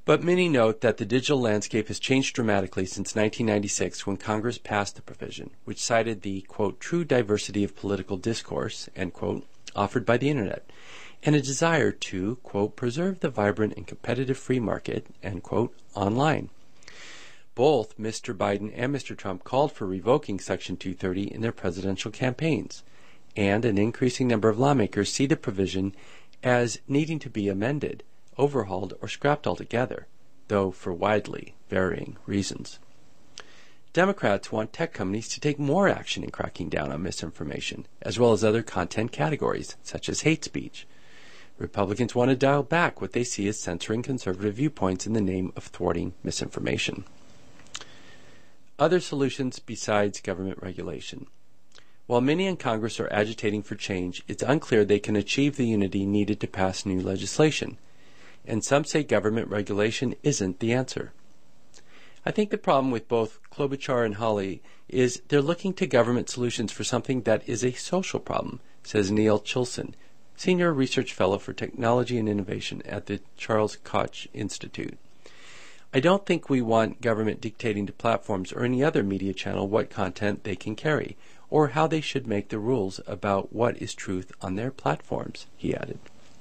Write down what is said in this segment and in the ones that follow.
But many note that the digital landscape has changed dramatically since 1996 when Congress passed the provision, which cited the, quote, true diversity of political discourse, end quote, offered by the Internet, and a desire to, quote, preserve the vibrant and competitive free market, end quote, online. Both Mr. Biden and Mr. Trump called for revoking Section 230 in their presidential campaigns, and an increasing number of lawmakers see the provision as needing to be amended, overhauled, or scrapped altogether, though for widely varying reasons. Democrats want tech companies to take more action in cracking down on misinformation, as well as other content categories, such as hate speech. Republicans want to dial back what they see as censoring conservative viewpoints in the name of thwarting misinformation. Other solutions besides government regulation. While many in Congress are agitating for change, it's unclear they can achieve the unity needed to pass new legislation, and some say government regulation isn't the answer. I think the problem with both Klobuchar and Hawley is they're looking to government solutions for something that is a social problem, says Neil Chilson, Senior Research Fellow for Technology and Innovation at the Charles Koch Institute. I don't think we want government dictating to platforms or any other media channel what content they can carry, or how they should make the rules about what is truth on their platforms, he added.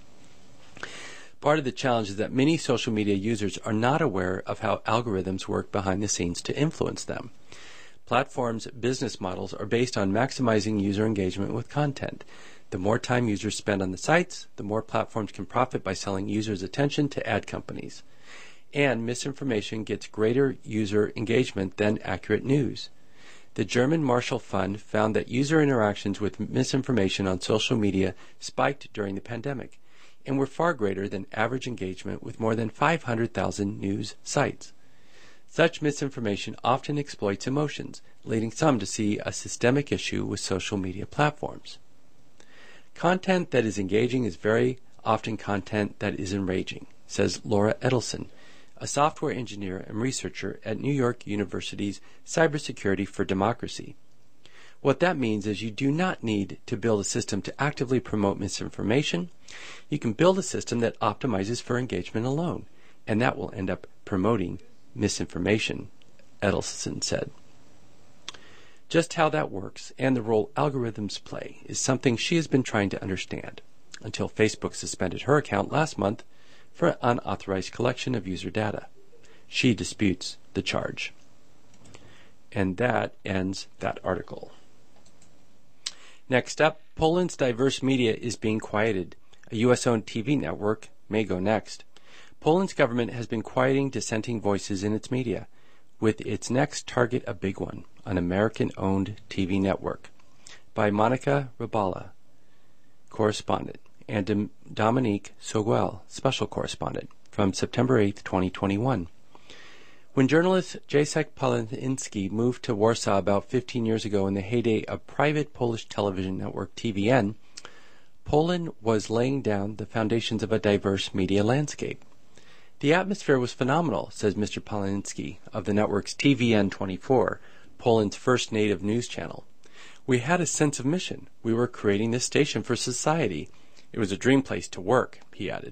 Part of the challenge is that many social media users are not aware of how algorithms work behind the scenes to influence them. Platforms' business models are based on maximizing user engagement with content. The more time users spend on the sites, the more platforms can profit by selling users' attention to ad companies. And misinformation gets greater user engagement than accurate news. The German Marshall Fund found that user interactions with misinformation on social media spiked during the pandemic, and were far greater than average engagement with more than 500,000 news sites. Such misinformation often exploits emotions, leading some to see a systemic issue with social media platforms. Content that is engaging is very often content that is enraging, says Laura Edelson, a software engineer and researcher at New York University's Cybersecurity for Democracy. What that means is you do not need to build a system to actively promote misinformation. You can build a system that optimizes for engagement alone, and that will end up promoting misinformation, Edelson said. Just how that works and the role algorithms play is something she has been trying to understand, until Facebook suspended her account last month for an unauthorized collection of user data. She disputes the charge. And that ends that article. Next up, Poland's diverse media is being quieted. A U.S.-owned TV network may go next. Poland's government has been quieting dissenting voices in its media, with its next target a big one, an American-owned TV network. By Monika Rybala, correspondent, and Dominique Soguel, special correspondent, from September 8, 2021. When journalist Jacek Paliński moved to Warsaw about 15 years ago in the heyday of private Polish television network TVN, Poland was laying down the foundations of a diverse media landscape. The atmosphere was phenomenal, says Mr. Paliński of the network's TVN24, Poland's first native news channel. We had a sense of mission. We were creating this station for society. It was a dream place to work, he added.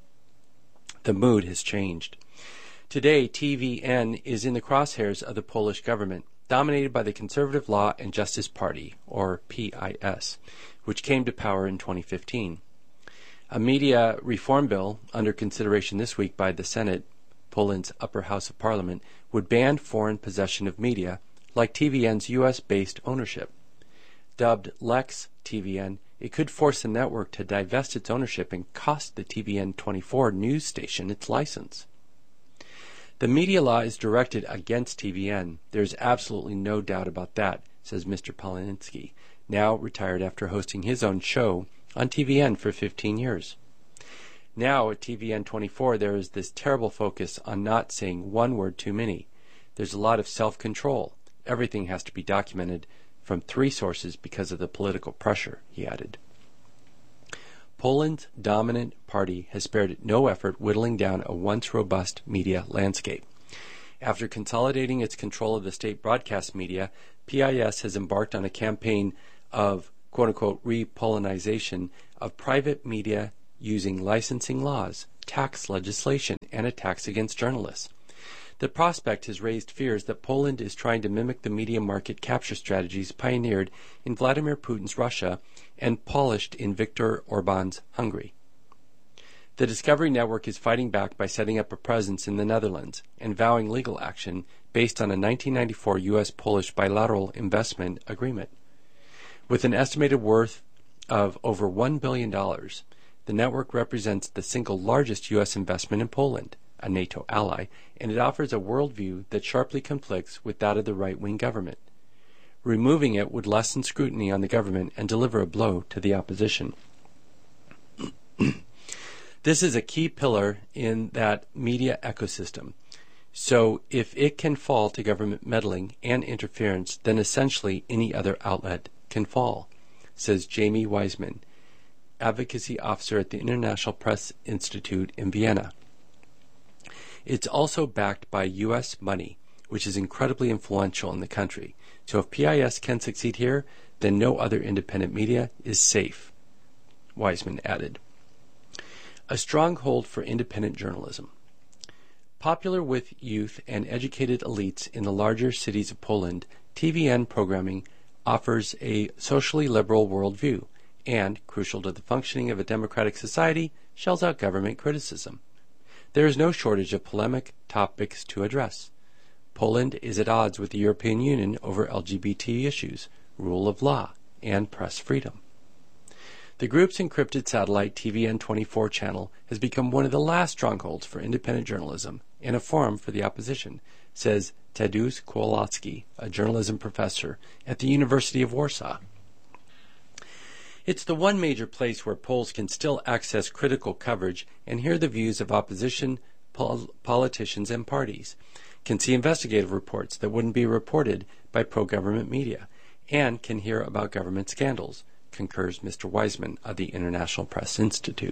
The mood has changed. Today, TVN is in the crosshairs of the Polish government, dominated by the Conservative Law and Justice Party, or PIS, which came to power in 2015. A media reform bill under consideration this week by the Senate, Poland's upper house of parliament, would ban foreign possession of media, like TVN's U.S.-based ownership. Dubbed Lex TVN, it could force the network to divest its ownership and cost the TVN24 news station its license. The media law is directed against TVN. There's absolutely no doubt about that, says Mr. Paliński, now retired after hosting his own show on TVN for 15 years. Now at TVN24 there is this terrible focus on not saying one word too many. There's a lot of self-control. Everything has to be documented from 3 sources because of the political pressure, he added. Poland's dominant party has spared no effort whittling down a once robust media landscape. After consolidating its control of the state broadcast media, PIS has embarked on a campaign of quote-unquote re-Polonization of private media using licensing laws tax legislation and attacks against journalists. The prospect has raised fears that Poland is trying to mimic the media market capture strategies pioneered in Vladimir Putin's Russia and polished in Viktor Orban's Hungary. The Discovery Network is fighting back by setting up a presence in the Netherlands and vowing legal action based on a 1994 U.S.-Polish bilateral investment agreement. With an estimated worth of over $1 billion, the network represents the single largest U.S. investment in Poland, a NATO ally, and it offers a worldview that sharply conflicts with that of the right-wing government. Removing it would lessen scrutiny on the government and deliver a blow to the opposition. This is a key pillar in that media ecosystem. So if it can fall to government meddling and interference, then essentially any other outlet can fall, says Jamie Wiseman, advocacy officer at the International Press Institute in Vienna. It's also backed by U.S. money, which is incredibly influential in the country. So if PIS can succeed here, then no other independent media is safe, Wiseman added. A stronghold for independent journalism. Popular with youth and educated elites in the larger cities of Poland, TVN programming offers a socially liberal worldview and, crucial to the functioning of a democratic society, shells out government criticism. There is no shortage of polemic topics to address. Poland is at odds with the European Union over LGBT issues, rule of law, and press freedom. The group's encrypted satellite TVN24 channel has become one of the last strongholds for independent journalism and a forum for the opposition, says Tadeusz Kowalski, a journalism professor at the University of Warsaw. It's the one major place where Poles can still access critical coverage and hear the views of opposition politicians and parties, can see investigative reports that wouldn't be reported by pro-government media, and can hear about government scandals, concurs Mr. Wiseman of the International Press Institute.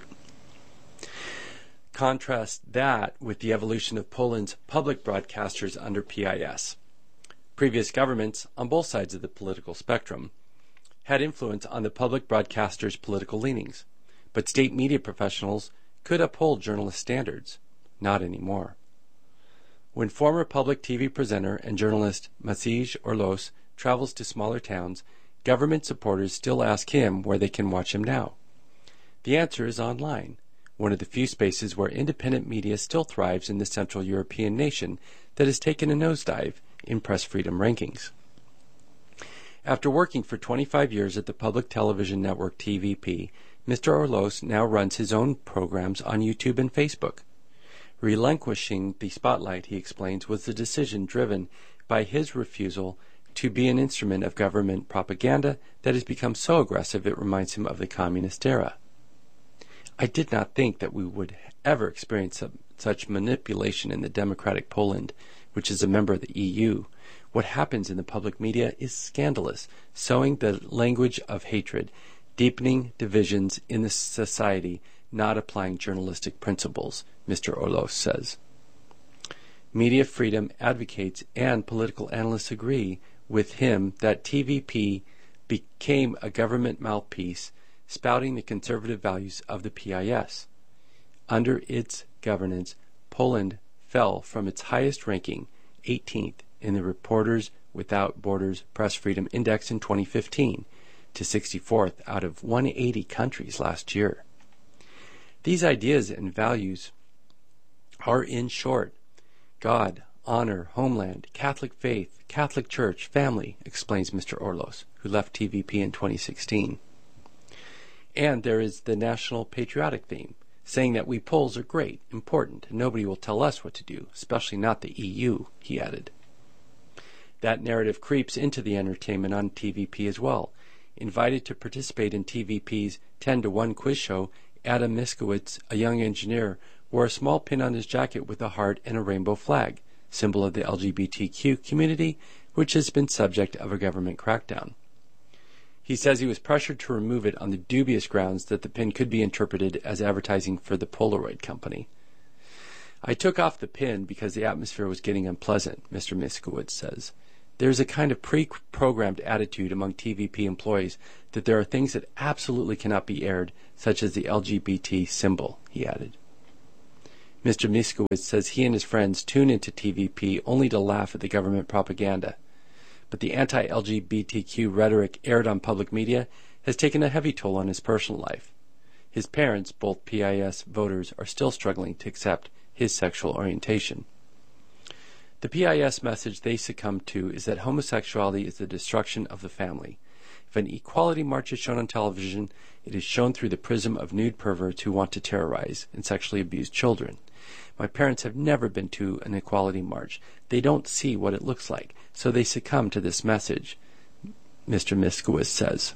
Contrast that with the evolution of Poland's public broadcasters under PIS. Previous governments, on both sides of the political spectrum, had influence on the public broadcasters' political leanings, but state media professionals could uphold journalist standards. Not anymore. When former public TV presenter and journalist Maciej Orlos travels to smaller towns, government supporters still ask him where they can watch him now. The answer is online, one of the few spaces where independent media still thrives in the Central European nation that has taken a nosedive in press freedom rankings. After working for 25 years at the public television network TVP, Mr. Orlos now runs his own programs on YouTube and Facebook. Relinquishing the spotlight, he explains, was the decision driven by his refusal to be an instrument of government propaganda that has become so aggressive it reminds him of the communist era. I did not think that we would ever experience such manipulation in the democratic Poland, which is a member of the EU. What happens in the public media is scandalous, sowing the language of hatred, deepening divisions in the society, not applying journalistic principles, Mr. Orlos says. Media freedom advocates and political analysts agree with him that TVP became a government mouthpiece spouting the conservative values of the PIS. Under its governance, Poland fell from its highest ranking, 18th, in the Reporters Without Borders Press Freedom Index in 2015 to 64th out of 180 countries last year. These ideas and values are, in short, God, honor, homeland, Catholic faith, Catholic Church, family, explains Mr. Orlos, who left TVP in 2016. And there is the national patriotic theme, saying that we Poles are great, important, and nobody will tell us what to do, especially not the EU, he added. That narrative creeps into the entertainment on TVP as well. Invited to participate in TVP's 10-to-1 quiz show, Adam Miskowitz, a young engineer, wore a small pin on his jacket with a heart and a rainbow flag, symbol of the LGBTQ community, which has been subject of a government crackdown. He says he was pressured to remove it on the dubious grounds that the pin could be interpreted as advertising for the Polaroid company. I took off the pin because the atmosphere was getting unpleasant, Mr. Miskowitz says. There is a kind of pre-programmed attitude among TVP employees that there are things that absolutely cannot be aired, such as the LGBT symbol, he added. Mr. Miskowitz says he and his friends tune into TVP only to laugh at the government propaganda. But the anti-LGBTQ rhetoric aired on public media has taken a heavy toll on his personal life. His parents, both PIS voters, are still struggling to accept his sexual orientation. The PIS message they succumb to is that homosexuality is the destruction of the family. If an equality march is shown on television, it is shown through the prism of nude perverts who want to terrorize and sexually abuse children. My parents have never been to an equality march. They don't see what it looks like, so they succumb to this message, Mr. Miskowitz says.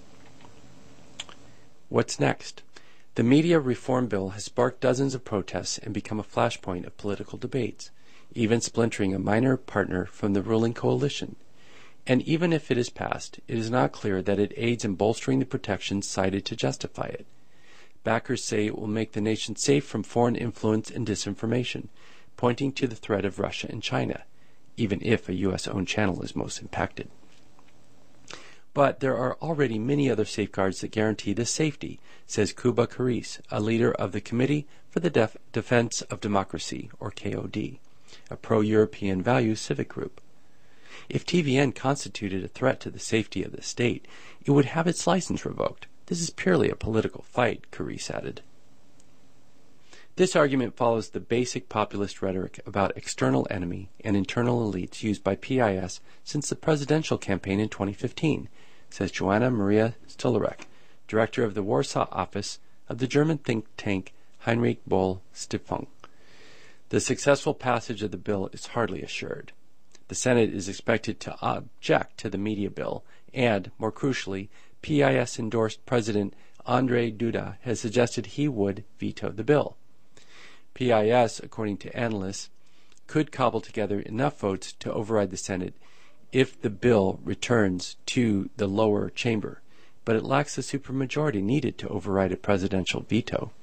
What's next? The media reform bill has sparked dozens of protests and become a flashpoint of political debates, even splintering a minor partner from the ruling coalition. And even if it is passed, it is not clear that it aids in bolstering the protections cited to justify it. Backers say it will make the nation safe from foreign influence and disinformation, pointing to the threat of Russia and China, even if a U.S.-owned channel is most impacted. But there are already many other safeguards that guarantee this safety, says Kuba Karis, a leader of the Committee for the Defense of Democracy, or KOD, a pro-European value civic group. If TVN constituted a threat to the safety of the state, it would have its license revoked. This is purely a political fight, Karis added. This argument follows the basic populist rhetoric about external enemy and internal elites used by PIS since the presidential campaign in 2015, says Joanna Maria Stollerek, director of the Warsaw office of the German think tank Heinrich Boll Stiftung. The successful passage of the bill is hardly assured. The Senate is expected to object to the media bill, and, more crucially, PIS-endorsed President Andrzej Duda has suggested he would veto the bill. PIS, according to analysts, could cobble together enough votes to override the Senate if the bill returns to the lower chamber, but it lacks the supermajority needed to override a presidential veto.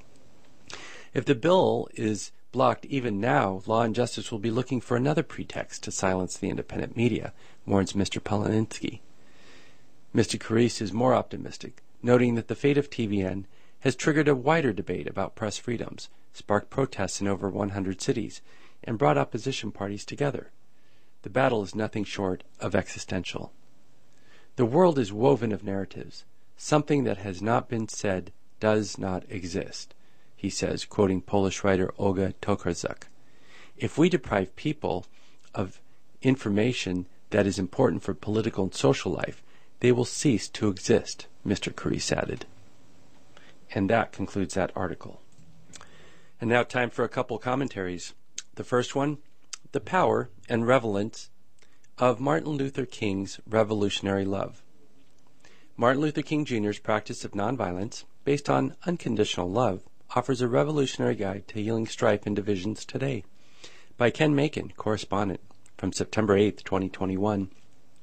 If the bill is blocked even now, Law and Justice will be looking for another pretext to silence the independent media, warns Mr. Polonitsky. Mr. Karis is more optimistic, noting that the fate of TVN has triggered a wider debate about press freedoms, sparked protests in over 100 cities, and brought opposition parties together. The battle is nothing short of existential. The world is woven of narratives. Something that has not been said does not exist, he says, quoting Polish writer Olga Tokarczuk. If we deprive people of information that is important for political and social life, they will cease to exist, Mr. Karis added. And that concludes that article. And now time for a couple commentaries. The first one, the power and relevance of Martin Luther King's revolutionary love. Martin Luther King Jr.'s practice of nonviolence, based on unconditional love, offers a revolutionary guide to healing strife and divisions today. By Ken Macon, correspondent, from September 8, 2021.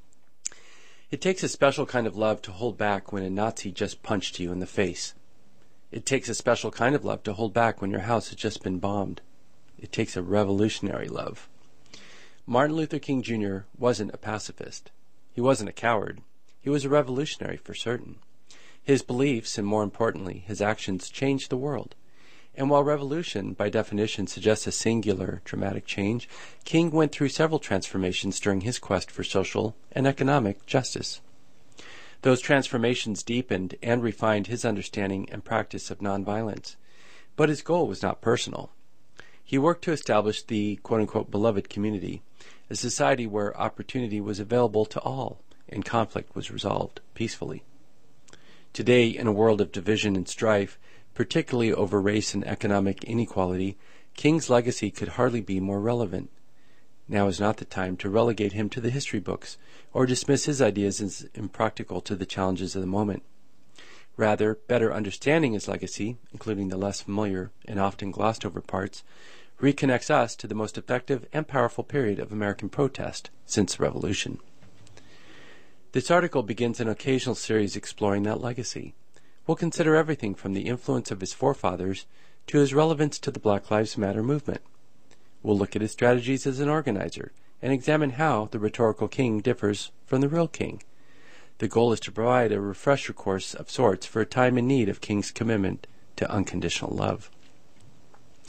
It takes a special kind of love to hold back when a Nazi just punched you in the face. It takes a special kind of love to hold back when your house has just been bombed. It takes a revolutionary love. Martin Luther King Jr. wasn't a pacifist. He wasn't a coward. He was a revolutionary for certain. His beliefs, and more importantly, his actions, changed the world. And while revolution, by definition, suggests a singular, dramatic change, King went through several transformations during his quest for social and economic justice. Those transformations deepened and refined his understanding and practice of nonviolence. But his goal was not personal. He worked to establish the quote-unquote beloved community, a society where opportunity was available to all and conflict was resolved peacefully. Today, in a world of division and strife, particularly over race and economic inequality, King's legacy could hardly be more relevant. Now is not the time to relegate him to the history books or dismiss his ideas as impractical to the challenges of the moment. Rather, better understanding his legacy, including the less familiar and often glossed over parts, reconnects us to the most effective and powerful period of American protest since the Revolution. This article begins an occasional series exploring that legacy. We'll consider everything from the influence of his forefathers to his relevance to the Black Lives Matter movement. We'll look at his strategies as an organizer and examine how the rhetorical king differs from the real king. The goal is to provide a refresher course of sorts for a time in need of King's commitment to unconditional love.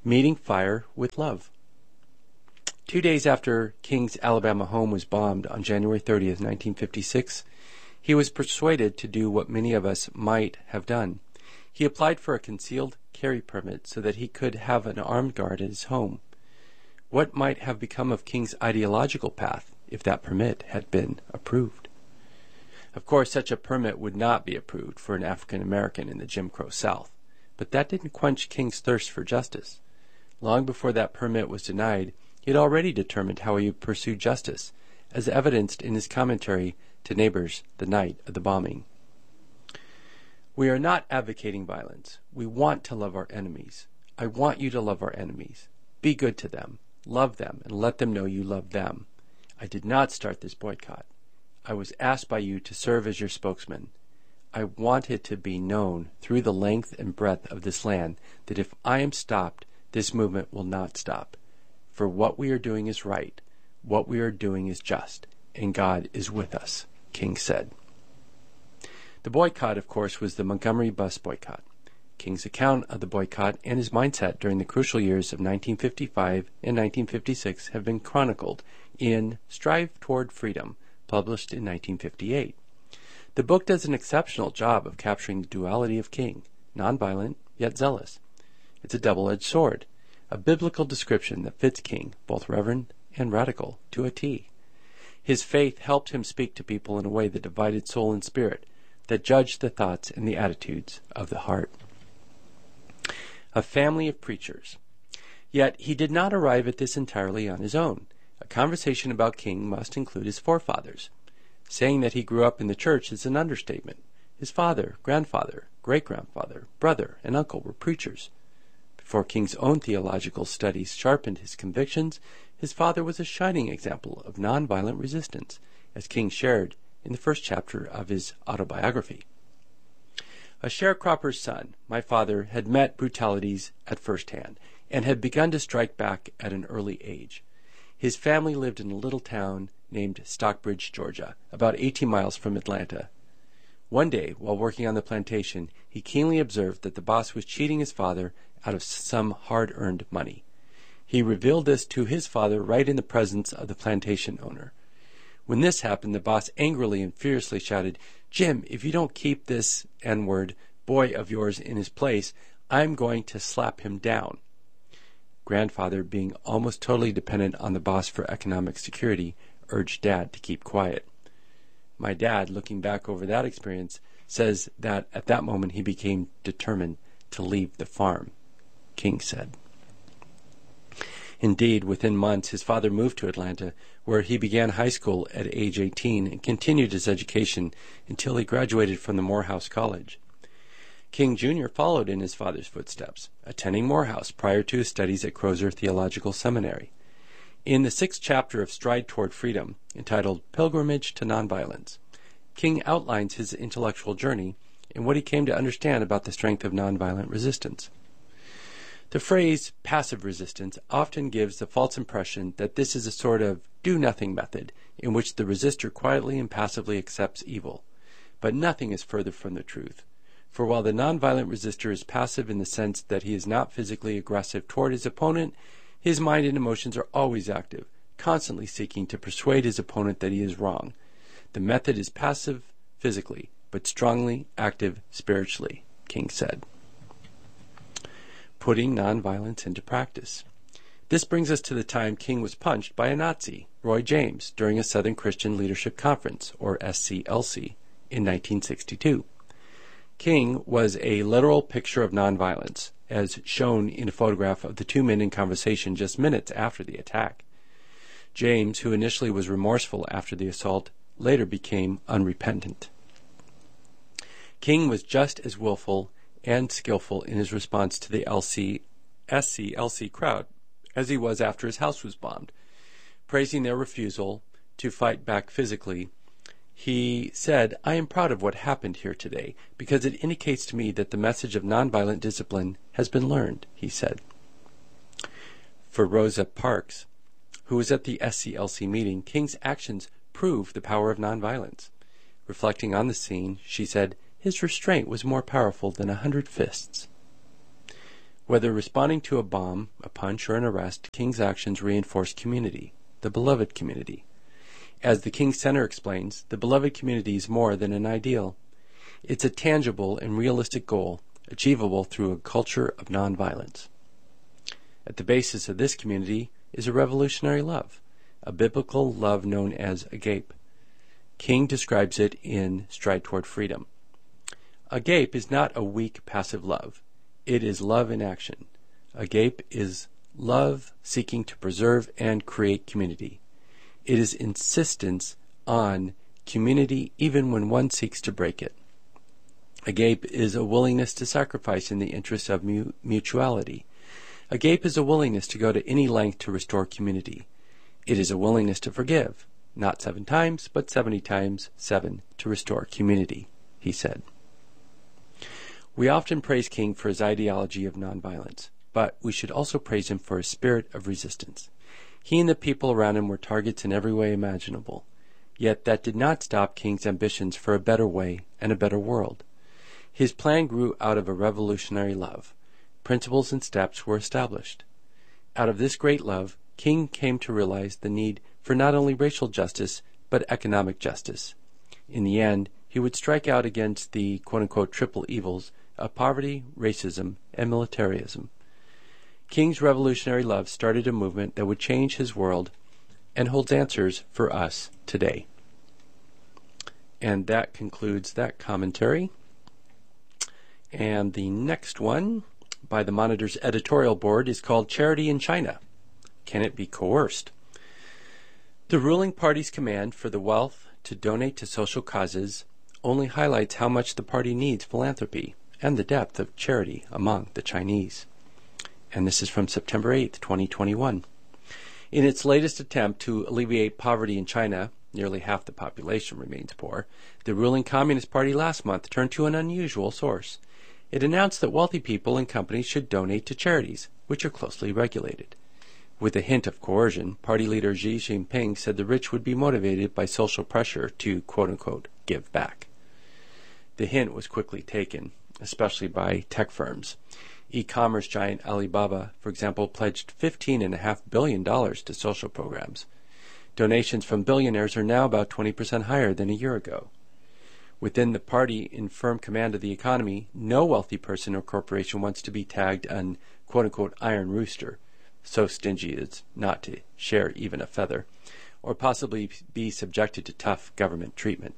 meeting fire with love. 2 days after King's Alabama home was bombed on January 30th, 1956, he was persuaded to do what many of us might have done. He applied for a concealed carry permit so that he could have an armed guard at his home. What might have become of King's ideological path if that permit had been approved? Of course, such a permit would not be approved for an African American in the Jim Crow South, but that didn't quench King's thirst for justice. Long before that permit was denied, he had already determined how he would pursue justice, as evidenced in his commentary to neighbors the night of the bombing. We are not advocating violence. We want to love our enemies. I want you to love our enemies. Be good to them, love them, and let them know you love them. I did not start this boycott. I was asked by you to serve as your spokesman. I want it to be known through the length and breadth of this land that if I am stopped, this movement will not stop. For what we are doing is right, what we are doing is just, and God is with us, King said. The boycott, of course, was the Montgomery bus boycott. King's account of the boycott and his mindset during the crucial years of 1955 and 1956 have been chronicled in Strive Toward Freedom, published in 1958. The book does an exceptional job of capturing the duality of King, nonviolent yet zealous. It's a double-edged sword, a biblical description that fits King, both reverent and radical, to a T. His faith helped him speak to people in a way that divided soul and spirit, that judged the thoughts and the attitudes of the heart. A family of preachers. Yet he did not arrive at this entirely on his own. A conversation about King must include his forefathers. Saying that he grew up in the church is an understatement. His father, grandfather, great-grandfather, brother, and uncle were preachers. Before King's own theological studies sharpened his convictions, his father was a shining example of nonviolent resistance, as King shared in the first chapter of his autobiography. A sharecropper's son, my father had met brutalities at first hand and had begun to strike back at an early age. His family lived in a little town named Stockbridge, Georgia, about 18 miles from Atlanta. One day, while working on the plantation, he keenly observed that the boss was cheating his father out of some hard-earned money. He revealed this to his father right in the presence of the plantation owner. When this happened, the boss angrily and fiercely shouted, "Jim, if you don't keep this N-word boy of yours in his place, I'm going to slap him down." Grandfather, being almost totally dependent on the boss for economic security, urged Dad to keep quiet. My dad, looking back over that experience, says that at that moment he became determined to leave the farm, King said. Indeed, within months, his father moved to Atlanta, where he began high school at age 18 and continued his education until he graduated from the Morehouse College. King Jr. followed in his father's footsteps, attending Morehouse prior to his studies at Crozer Theological Seminary. In the 6th chapter of Stride Toward Freedom, entitled Pilgrimage to Nonviolence, King outlines his intellectual journey and what he came to understand about the strength of nonviolent resistance. The phrase passive resistance often gives the false impression that this is a sort of do-nothing method in which the resistor quietly and passively accepts evil. But nothing is further from the truth. For while the nonviolent resistor is passive in the sense that he is not physically aggressive toward his opponent, his mind and emotions are always active, constantly seeking to persuade his opponent that he is wrong. The method is passive physically, but strongly active spiritually, King said. Putting nonviolence into practice. This brings us to the time King was punched by a Nazi, Roy James, during a Southern Christian Leadership Conference, or SCLC, in 1962. King was a literal picture of nonviolence, as shown in a photograph of the two men in conversation just minutes after the attack. James, who initially was remorseful after the assault, later became unrepentant. King was just as willful and skillful in his response to the SCLC crowd as he was after his house was bombed. Praising their refusal to fight back physically, he said, "I am proud of what happened here today because it indicates to me that the message of nonviolent discipline has been learned," he said. For Rosa Parks, who was at the SCLC meeting, King's actions prove the power of nonviolence. Reflecting on the scene, she said, "His restraint was more powerful than 100 fists." Whether responding to a bomb, a punch, or an arrest, King's actions reinforce community, the beloved community. As the King Center explains, the beloved community is more than an ideal. It's a tangible and realistic goal, achievable through a culture of nonviolence. At the basis of this community is a revolutionary love, a biblical love known as agape. King describes it in Stride Toward Freedom. Agape is not a weak, passive love. It is love in action. Agape is love seeking to preserve and create community. It is insistence on community even when one seeks to break it. Agape is a willingness to sacrifice in the interest of mutuality. Agape is a willingness to go to any length to restore community. It is a willingness to forgive, not 7 times, but 70 times 7 to restore community, he said. We often praise King for his ideology of nonviolence, but we should also praise him for his spirit of resistance. He and the people around him were targets in every way imaginable. Yet that did not stop King's ambitions for a better way and a better world. His plan grew out of a revolutionary love. Principles and steps were established. Out of this great love, King came to realize the need for not only racial justice, but economic justice. In the end, he would strike out against the quote-unquote triple evils of poverty, racism, and militarism. King's revolutionary love started a movement that would change his world and holds answers for us today. And that concludes that commentary. And the next one by the Monitor's editorial board is called Charity in China. Can it be coerced? The ruling party's command for the wealth to donate to social causes only highlights how much the party needs philanthropy and the depth of charity among the Chinese. And this is from September 8th, 2021. In its latest attempt to alleviate poverty in China, nearly half the population remains poor, the ruling Communist Party last month turned to an unusual source. It announced that wealthy people and companies should donate to charities, which are closely regulated. With a hint of coercion, party leader Xi Jinping said the rich would be motivated by social pressure to, quote-unquote, give back. The hint was quickly taken, especially by tech firms. E-commerce giant Alibaba, for example, pledged $15.5 billion to social programs. Donations from billionaires are now about 20% higher than a year ago. Within the party in firm command of the economy, no wealthy person or corporation wants to be tagged an quote-unquote iron rooster, so stingy as not to share even a feather, or possibly be subjected to tough government treatment.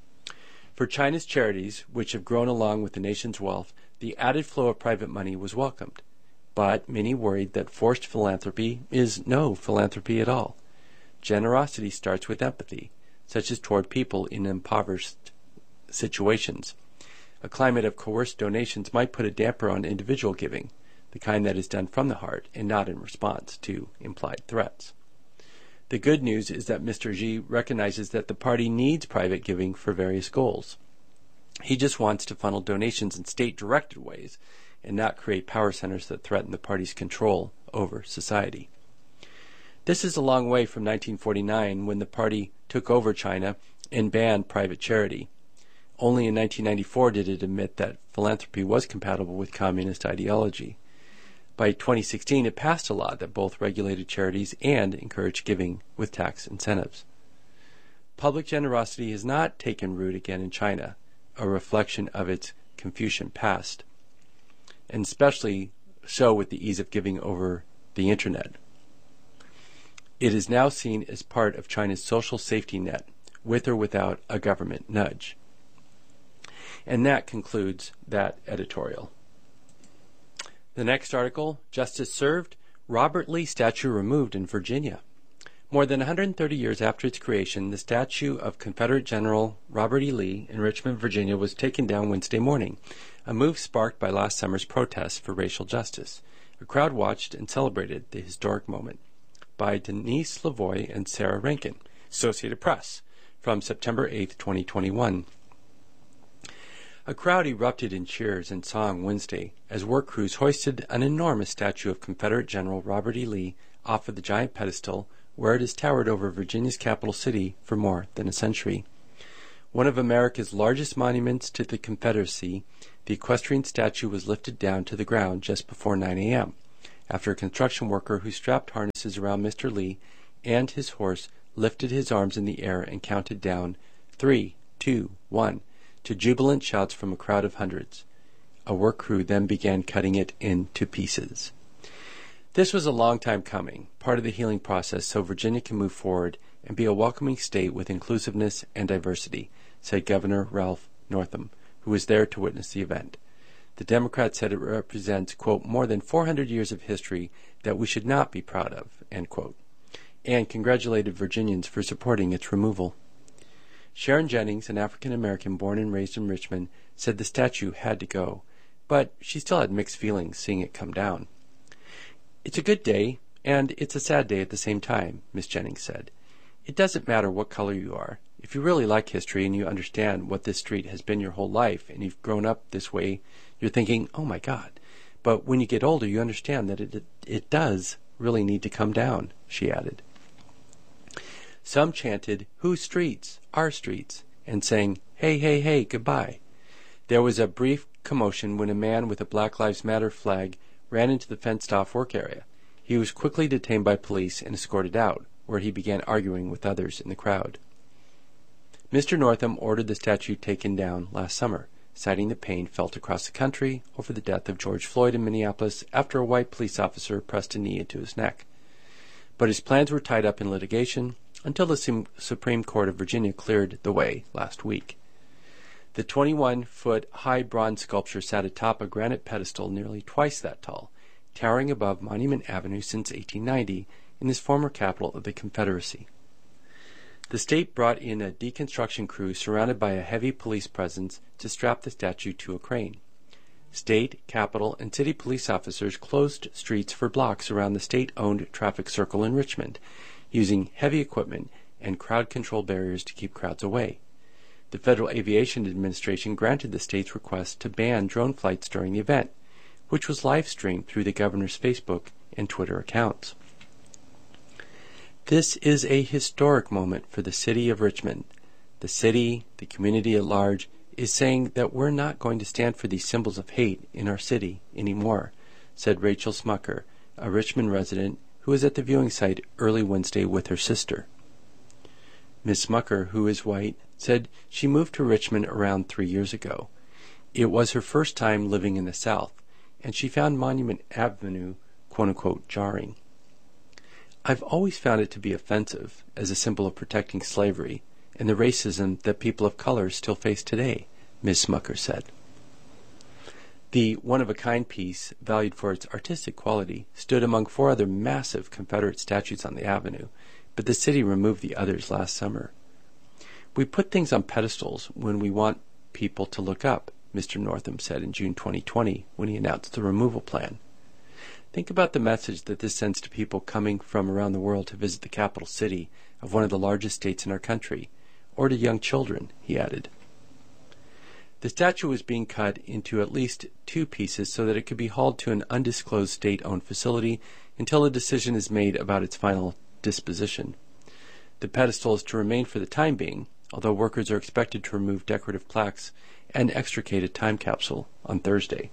For China's charities, which have grown along with the nation's wealth, the added flow of private money was welcomed. But many worried that forced philanthropy is no philanthropy at all. Generosity starts with empathy, such as toward people in impoverished situations. A climate of coerced donations might put a damper on individual giving, the kind that is done from the heart and not in response to implied threats. The good news is that Mr. Xi recognizes that the party needs private giving for various goals. He just wants to funnel donations in state-directed ways and not create power centers that threaten the party's control over society. This is a long way from 1949, when the party took over China and banned private charity. Only in 1994 did it admit that philanthropy was compatible with communist ideology. By 2016, it passed a law that both regulated charities and encouraged giving with tax incentives. Public generosity has not taken root again in China, a reflection of its Confucian past, and especially so with the ease of giving over the internet. It is now seen as part of China's social safety net, with or without a government nudge. And that concludes that editorial. The next article, Justice Served, Robert Lee Statue Removed in Virginia. More than 130 years after its creation, the statue of Confederate General Robert E. Lee in Richmond, Virginia was taken down Wednesday morning, a move sparked by last summer's protests for racial justice. A crowd watched and celebrated the historic moment. By Denise Lavoie and Sarah Rankin, Associated Press, from September 8, 2021. A crowd erupted in cheers and song Wednesday as work crews hoisted an enormous statue of Confederate General Robert E. Lee off of the giant pedestal where it has towered over Virginia's capital city for more than a century. One of America's largest monuments to the Confederacy, the equestrian statue was lifted down to the ground just before 9 a.m. after a construction worker who strapped harnesses around Mr. Lee and his horse lifted his arms in the air and counted down 3, 2, 1 to jubilant shouts from a crowd of hundreds. A work crew then began cutting it into pieces. This was a long time coming, part of the healing process so Virginia can move forward and be a welcoming state with inclusiveness and diversity, said Governor Ralph Northam, who was there to witness the event. The Democrat said it represents, quote, more than 400 years of history that we should not be proud of, end quote, and congratulated Virginians for supporting its removal. Sharon Jennings, an African-American born and raised in Richmond, said the statue had to go, but she still had mixed feelings seeing it come down. It's a good day, and it's a sad day at the same time, Miss Jennings said. It doesn't matter what color you are. If you really like history and you understand what this street has been your whole life and you've grown up this way, you're thinking, oh my God. But when you get older, you understand that it does really need to come down, she added. Some chanted, whose streets? Our streets, and sang, hey, hey, hey, goodbye. There was a brief commotion when a man with a Black Lives Matter flag ran into the fenced-off work area. He was quickly detained by police and escorted out, where he began arguing with others in the crowd. Mr. Northam ordered the statue taken down last summer, citing the pain felt across the country over the death of George Floyd in Minneapolis after a white police officer pressed a knee into his neck. But his plans were tied up in litigation until the Supreme Court of Virginia cleared the way last week. The 21-foot high bronze sculpture sat atop a granite pedestal nearly twice that tall, towering above Monument Avenue since 1890 in this former capital of the Confederacy. The state brought in a deconstruction crew surrounded by a heavy police presence to strap the statue to a crane. State, Capitol, and city police officers closed streets for blocks around the state-owned traffic circle in Richmond, using heavy equipment and crowd control barriers to keep crowds away. The Federal Aviation Administration granted the state's request to ban drone flights during the event, which was live-streamed through the governor's Facebook and Twitter accounts. This is a historic moment for the city of Richmond. The city, the community at large, is saying that we're not going to stand for these symbols of hate in our city anymore, said Rachel Smucker, a Richmond resident who was at the viewing site early Wednesday with her sister. Ms. Smucker, who is white, said she moved to Richmond around 3 years ago. It was her first time living in the South, and she found Monument Avenue, quote-unquote, jarring. I've always found it to be offensive as a symbol of protecting slavery and the racism that people of color still face today, Ms. Smucker said. The one-of-a-kind piece, valued for its artistic quality, stood among 4 other massive Confederate statues on the avenue, but the city removed the others last summer. We put things on pedestals when we want people to look up, Mr. Northam said in June 2020 when he announced the removal plan. Think about the message that this sends to people coming from around the world to visit the capital city of one of the largest states in our country, or to young children, he added. The statue was being cut into at least 2 pieces so that it could be hauled to an undisclosed state-owned facility until a decision is made about its final disposition. The pedestal is to remain for the time being, although workers are expected to remove decorative plaques and extricate a time capsule on Thursday.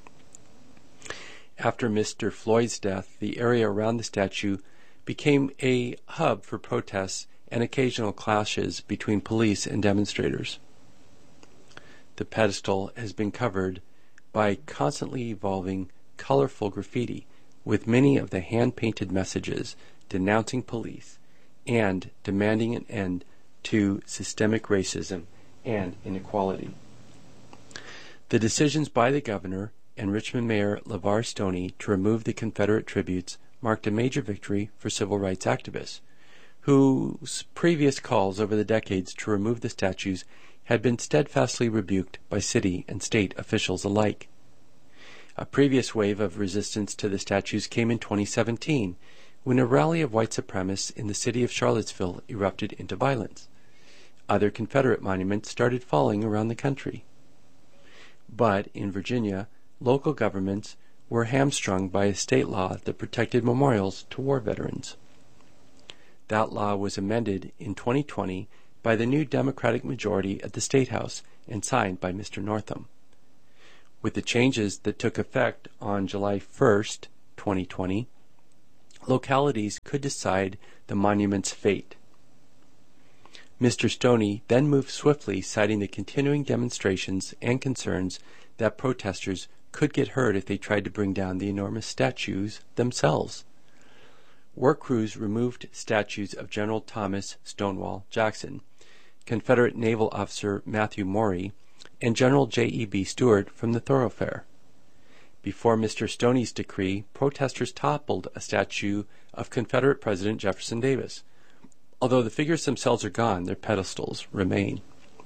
After Mr. Floyd's death, the area around the statue became a hub for protests and occasional clashes between police and demonstrators. The pedestal has been covered by constantly evolving, colorful graffiti, with many of the hand-painted messages denouncing police and demanding an end to systemic racism and inequality. The decisions by the governor and Richmond Mayor LeVar Stoney to remove the Confederate tributes marked a major victory for civil rights activists, whose previous calls over the decades to remove the statues had been steadfastly rebuked by city and state officials alike. A previous wave of resistance to the statues came in 2017, when a rally of white supremacists in the city of Charlottesville erupted into violence. Other Confederate monuments started falling around the country. But in Virginia, local governments were hamstrung by a state law that protected memorials to war veterans. That law was amended in 2020 by the new Democratic majority at the State House and signed by Mr. Northam. With the changes that took effect on July 1st, 2020, localities could decide the monument's fate. Mr. Stoney then moved swiftly, citing the continuing demonstrations and concerns that protesters could get hurt if they tried to bring down the enormous statues themselves. Work crews removed statues of General Thomas Stonewall Jackson, Confederate Naval Officer Matthew Maury, and General J.E.B. Stuart from the thoroughfare. Before Mr. Stoney's decree, protesters toppled a statue of Confederate President Jefferson Davis. Although the figures themselves are gone, their pedestals remain.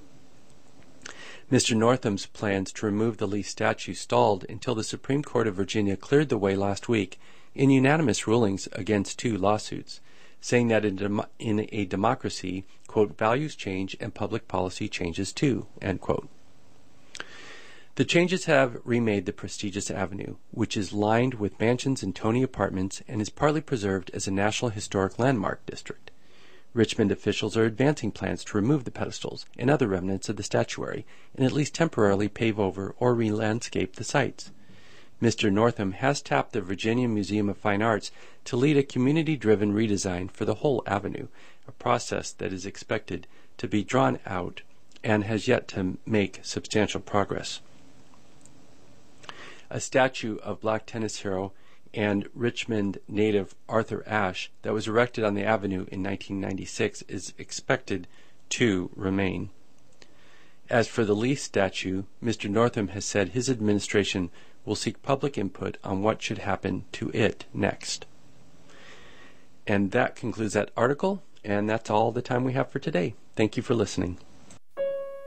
Mr. Northam's plans to remove the Lee statue stalled until the Supreme Court of Virginia cleared the way last week in unanimous rulings against 2 lawsuits, saying that in a democracy, quote, values change and public policy changes too, end quote. The changes have remade the prestigious avenue, which is lined with mansions and Tony apartments and is partly preserved as a National Historic Landmark District. Richmond officials are advancing plans to remove the pedestals and other remnants of the statuary and at least temporarily pave over or re-landscape the sites. Mr. Northam has tapped the Virginia Museum of Fine Arts to lead a community-driven redesign for the whole avenue, a process that is expected to be drawn out and has yet to make substantial progress. A statue of black tennis hero and Richmond native Arthur Ashe that was erected on the avenue in 1996 is expected to remain. As for the Lee statue, Mr. Northam has said his administration will seek public input on what should happen to it next. And that concludes that article, and that's all the time we have for today. Thank you for listening.